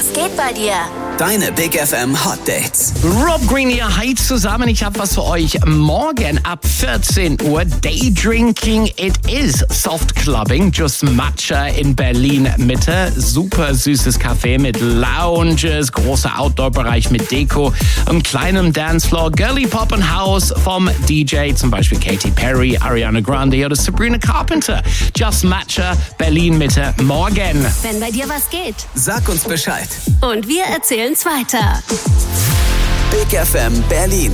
Was geht bei dir? Deine Big FM Hot Dates. Rob Green hier, hi zusammen. Ich habe was für euch. Morgen ab 14 Uhr Daydrinking It Is. Soft Clubbing, Just Matcha in Berlin Mitte. Super süßes Café mit Lounges, großer Outdoor-Bereich mit Deko, einem kleinen Dancefloor, Girly Pop und House vom DJ, zum Beispiel Katy Perry, Ariana Grande oder Sabrina Carpenter. Just Matcha, Berlin Mitte, morgen. Wenn bei dir was geht. Sag uns Bescheid. Und wir erzählen's weiter. Big FM Berlin.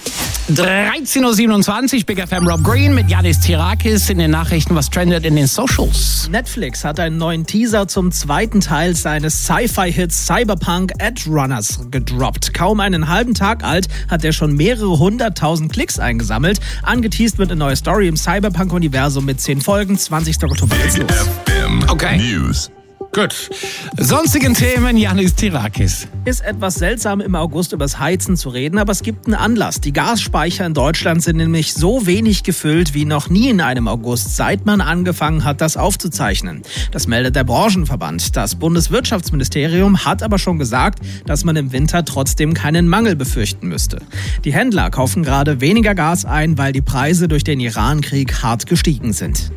13.27 Uhr, Big FM Rob Green mit Yannis Tirakis in den Nachrichten. Was trendet in den Socials? Netflix hat einen neuen Teaser zum zweiten Teil seines Sci-Fi-Hits Cyberpunk Edge Runners gedroppt. Kaum einen halben Tag alt hat er schon mehrere 100.000 Klicks eingesammelt. Angeteased wird eine neue Story im Cyberpunk-Universum mit 10 Folgen. 20. Oktober geht's los. Okay. News. Gut. Sonstigen Themen, Yannis Tirakis. Ist etwas seltsam, im August übers Heizen zu reden, aber es gibt einen Anlass. Die Gasspeicher in Deutschland sind nämlich so wenig gefüllt wie noch nie in einem August, seit man angefangen hat, das aufzuzeichnen. Das meldet der Branchenverband. Das Bundeswirtschaftsministerium hat aber schon gesagt, dass man im Winter trotzdem keinen Mangel befürchten müsste. Die Händler kaufen gerade weniger Gas ein, weil die Preise durch den Iran-Krieg hart gestiegen sind.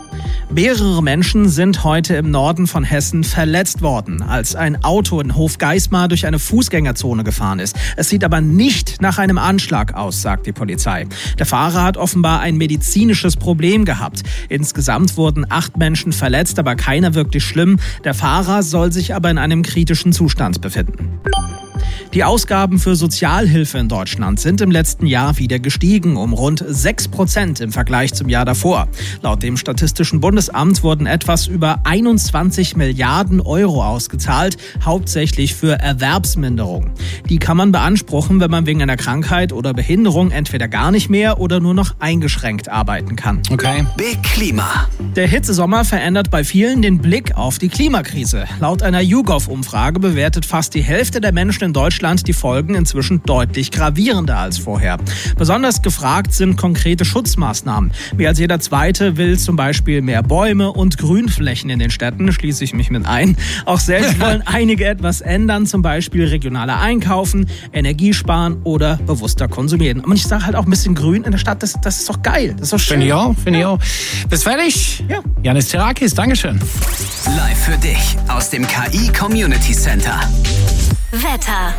Mehrere Menschen sind heute im Norden von Hessen verletzt worden, als ein Auto in Hofgeismar durch eine Fußgängerzone gefahren ist. Es sieht aber nicht nach einem Anschlag aus, sagt die Polizei. Der Fahrer hat offenbar ein medizinisches Problem gehabt. Insgesamt wurden 8 Menschen verletzt, aber keiner wirklich schlimm. Der Fahrer soll sich aber in einem kritischen Zustand befinden. Die Ausgaben für Sozialhilfe in Deutschland sind im letzten Jahr wieder gestiegen, um rund 6% im Vergleich zum Jahr davor. Laut dem Statistischen Bundesamt wurden etwas über 21 Milliarden Euro ausgezahlt, hauptsächlich für Erwerbsminderung. Die kann man beanspruchen, wenn man wegen einer Krankheit oder Behinderung entweder gar nicht mehr oder nur noch eingeschränkt arbeiten kann. Okay. Big Klima. Der Hitzesommer verändert bei vielen den Blick auf die Klimakrise. Laut einer YouGov-Umfrage bewertet fast die Hälfte der Menschen in Deutschland die Folgen inzwischen deutlich gravierender als vorher. Besonders gefragt sind konkrete Schutzmaßnahmen. Mehr als jeder Zweite will zum Beispiel mehr Bäume und Grünflächen in den Städten, schließe ich mich mit ein. Auch selbst wollen einige etwas ändern, zum Beispiel regionaler einkaufen, Energie sparen oder bewusster konsumieren. Und ich sage halt auch ein bisschen Grün in der Stadt, das ist doch geil, das ist doch schön. Finde ich auch. Bist fertig? Ja. Yannis Tirakis, Dankeschön. Live für dich aus dem KI Community Center. Wetter.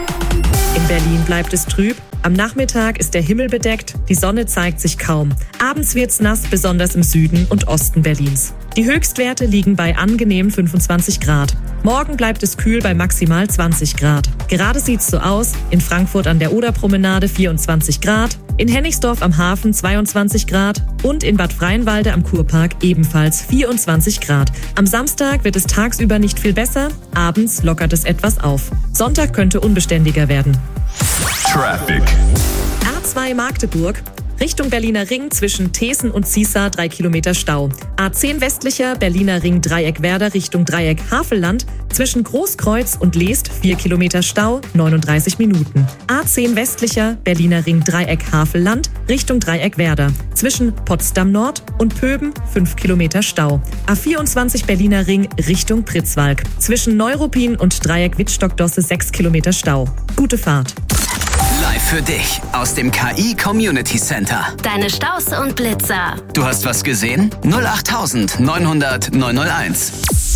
In Berlin bleibt es trüb. Am Nachmittag ist der Himmel bedeckt, die Sonne zeigt sich kaum. Abends wird's nass, besonders im Süden und Osten Berlins. Die Höchstwerte liegen bei angenehm 25 Grad. Morgen bleibt es kühl bei maximal 20 Grad. Gerade sieht's so aus: in Frankfurt an der Oderpromenade 24 Grad, in Hennigsdorf am Hafen 22 Grad und in Bad Freienwalde am Kurpark ebenfalls 24 Grad. Am Samstag wird es tagsüber nicht viel besser, abends lockert es etwas auf. Sonntag könnte unbeständiger werden. Traffic. A2 Magdeburg. Richtung Berliner Ring zwischen Thesen und Ziesar 3 Kilometer Stau. A10 westlicher Berliner Ring Dreieck Werder Richtung Dreieck Havelland zwischen Großkreuz und Leest 4 Kilometer Stau, 39 Minuten. A10 westlicher Berliner Ring Dreieck Havelland Richtung Dreieck Werder zwischen Potsdam Nord und Pöben 5 Kilometer Stau. A24 Berliner Ring Richtung Pritzwalk zwischen Neuruppin und Dreieck Wittstock-Dosse 6 Kilometer Stau. Gute Fahrt. Live für dich aus dem KI Community Center. Deine Staus und Blitzer. Du hast was gesehen? 08900 901.